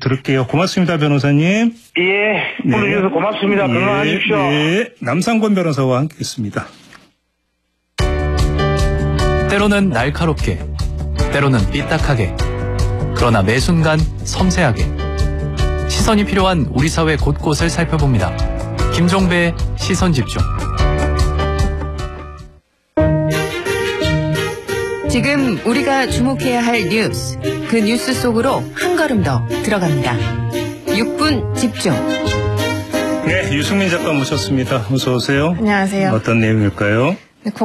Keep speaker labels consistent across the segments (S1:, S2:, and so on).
S1: 들을게요. 고맙습니다, 변호사님.
S2: 예, 불러주셔서 고맙습니다. 건강하십시오.
S1: 네, 남상권 변호사와 함께했습니다.
S3: 때로는 날카롭게, 때로는 삐딱하게, 그러나 매 순간 섬세하게 시선이 필요한 우리 사회 곳곳을 살펴봅니다. 김종배의 시선집중.
S4: 지금 우리가 주목해야 할 뉴스, 그 뉴스 속으로 한 걸음 더 들어갑니다. 6분 집중.
S1: 네, 유승민 작가 모셨습니다. 어서 오세요.
S5: 안녕하세요.
S1: 어떤 내용일까요?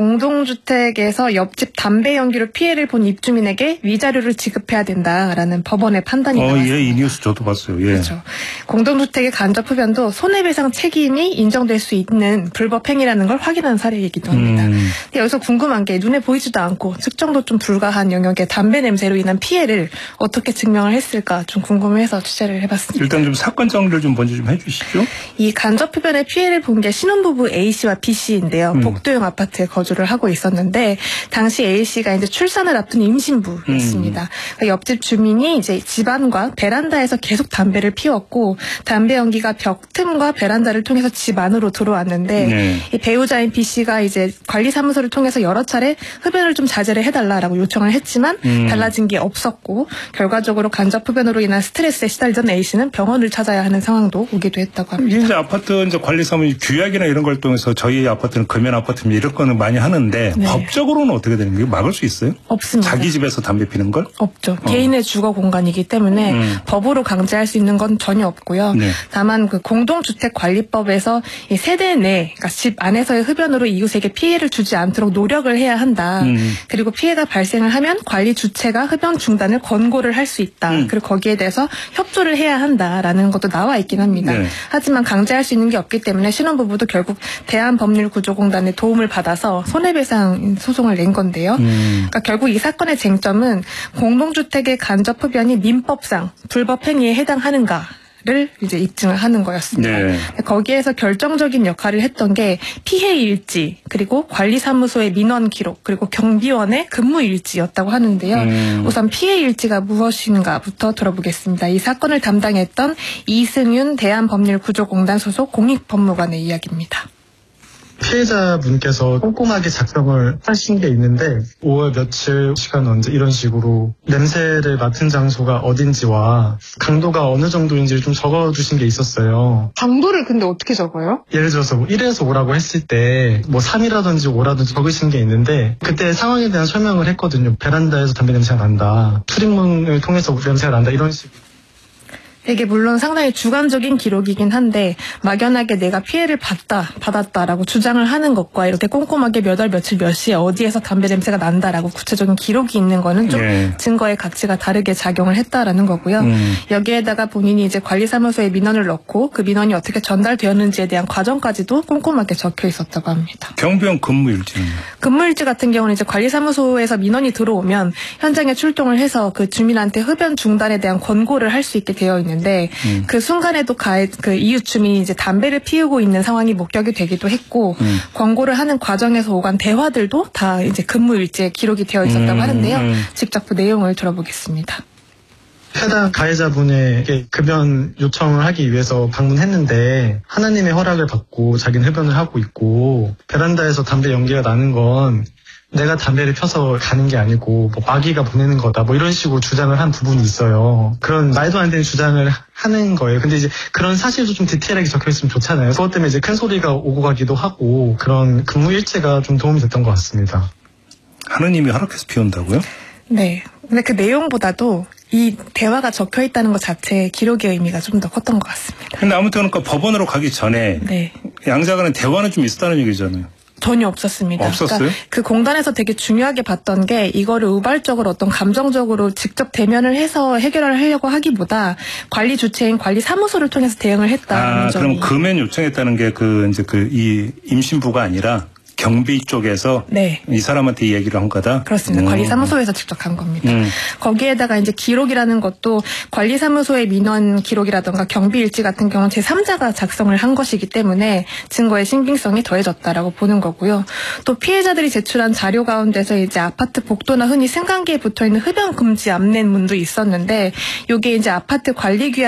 S5: 공동주택에서 옆집 담배 연기로 피해를 본 입주민에게 위자료를 지급해야 된다라는 법원의 판단이 나왔습니다.
S1: 예, 이 뉴스 저도 봤어요. 예.
S5: 그렇죠. 공동주택의 간접 흡연도 손해배상 책임이 인정될 수 있는 불법 행위라는 걸 확인한 사례이기도 합니다. 근데 여기서 궁금한 게 눈에 보이지도 않고 측정도 좀 불가한 영역의 담배 냄새로 인한 피해를 어떻게 증명을 했을까 좀 궁금해서 취재를 해봤습니다.
S1: 일단 좀 사건 정리를 좀 먼저 좀 해주시죠.
S5: 이 간접 흡연의 피해를 본 게 신혼부부 A씨와 B씨인데요. 복도형 아파트에 거주를 하고 있었는데 당시 A씨가 이제 출산을 앞둔 임신부였습니다. 그러니까 옆집 주민이 이제 집안과 베란다에서 계속 담배를 피웠고 담배 연기가 벽 틈과 베란다를 통해서 집 안으로 들어왔는데 이 배우자인 B씨가 이제 관리사무소를 통해서 여러 차례 흡연을 좀 자제를 해달라라고 요청을 했지만 달라진 게 없었고 결과적으로 간접 흡연으로 인한 스트레스에 시달리던 A씨는 병원을 찾아야 하는 상황도 오기도 했다고 합니다.
S1: 이제 아파트 이제 관리사무소 규약이나 이런 걸 통해서 저희 아파트는 금연 아파트입니다. 이런 거는 많이 하는데 법적으로는 어떻게 되는 거예요? 막을 수 있어요?
S5: 없습니다.
S1: 자기 집에서 담배 피는 걸?
S5: 없죠. 개인의 주거 공간이기 때문에 법으로 강제할 수 있는 건 전혀 없고요. 다만 그 공동주택관리법에서 이 세대 내, 그러니까 집 안에서의 흡연으로 이웃에게 피해를 주지 않도록 노력을 해야 한다. 그리고 피해가 발생을 하면 관리 주체가 흡연 중단을 권고를 할 수 있다. 그리고 거기에 대해서 협조를 해야 한다라는 것도 나와 있긴 합니다. 하지만 강제할 수 있는 게 없기 때문에 신혼부부도 결국 대한법률구조공단의 도움을 받아서 손해배상 소송을 낸 건데요. 그러니까 결국 이 사건의 쟁점은 공동주택의 간접 흡연이 민법상 불법 행위에 해당하는가 를 이제 입증을 하는 거였습니다. 거기에서 결정적인 역할을 했던 게 피해 일지, 그리고 관리사무소의 민원 기록, 그리고 경비원의 근무 일지였다고 하는데요. 우선 피해 일지가 무엇인가부터 들어보겠습니다. 이 사건을 담당했던 이승윤 대한법률구조공단 소속 공익법무관의 이야기입니다.
S6: 피해자분께서 꼼꼼하게 작성을 하신 게 있는데 5월 며칠, 시간 언제 이런 식으로 냄새를 맡은 장소가 어딘지와 강도가 어느 정도인지를 좀 적어주신 게 있었어요.
S5: 강도를 근데 어떻게 적어요?
S6: 예를 들어서 뭐 1에서 5라고 했을 때 뭐 3이라든지 5라든지 적으신 게 있는데 그때 상황에 대한 설명을 했거든요. 베란다에서 담배 냄새가 난다. 출입문을 통해서 냄새가 난다. 이런 식으로.
S5: 이게 물론 상당히 주관적인 기록이긴 한데 막연하게 내가 피해를 받았다라고 주장을 하는 것과 이렇게 꼼꼼하게 몇 월 며칠 몇 시에 어디에서 담배 냄새가 난다라고 구체적인 기록이 있는 거는 좀 증거의 가치가 다르게 작용을 했다라는 거고요. 여기에다가 본인이 이제 관리사무소에 민원을 넣고 그 민원이 어떻게 전달되었는지에 대한 과정까지도 꼼꼼하게 적혀 있었다고 합니다.
S1: 경비원 근무일지는?
S5: 근무일지 같은 경우는 이제 관리사무소에서 민원이 들어오면 현장에 출동을 해서 그 주민한테 흡연 중단에 대한 권고를 할 수 있게 되어 있는데 그 순간에도 그 이웃 주민이 이제 담배를 피우고 있는 상황이 목격이 되기도 했고 권고를 하는 과정에서 오간 대화들도 다 이제 근무 일지에 기록이 되어 있었다고 하는데요. 직접 그 내용을 들어보겠습니다.
S6: 해당 가해자분에게 급연 요청을 하기 위해서 방문했는데 하나님의 허락을 받고 자기는 흡연을 하고 있고 베란다에서 담배 연기가 나는 건 내가 담배를 펴서 가는 게 아니고 뭐 마귀가 보내는 거다 뭐 이런 식으로 주장을 한 부분이 있어요. 그런 말도 안 되는 주장을 하는 거예요. 근데 이제 그런 사실도 좀 디테일하게 적혀있으면 좋잖아요. 그것 때문에 이제 큰 소리가 오고 가기도 하고 그런 근무 일지가 좀 도움이 됐던 것 같습니다.
S1: 하느님이 허락해서 피운다고요?
S5: 네. 근데 그 내용보다도 이 대화가 적혀 있다는 것 자체의 기록의 의미가 좀 더 컸던 것 같습니다.
S1: 근데 아무튼 그러니까 법원으로 가기 전에 양자 간의 대화는 좀 있었다는 얘기잖아요.
S5: 전혀 없었습니다.
S1: 없었어요?
S5: 그러니까 그 공단에서 되게 중요하게 봤던 게 이거를 우발적으로 어떤 감정적으로 직접 대면을 해서 해결을 하려고 하기보다 관리 주체인 관리사무소를 통해서 대응을 했다는 점이.
S1: 그럼 금연 요청했다는 게 이 임신부가 아니라 경비 쪽에서 이 사람한테 이 얘기를 한 거다?
S5: 그렇습니다. 관리사무소에서 직접 한 겁니다. 거기에다가 이제 기록이라는 것도 관리사무소의 민원 기록이라든가 경비일지 같은 경우는 제3자가 작성을 한 것이기 때문에 증거의 신빙성이 더해졌다라고 보는 거고요. 또 피해자들이 제출한 자료 가운데서 이제 아파트 복도나 흔히 승강기에 붙어 있는 흡연 금지 안내문도 있었는데 이게 이제 아파트 관리 규약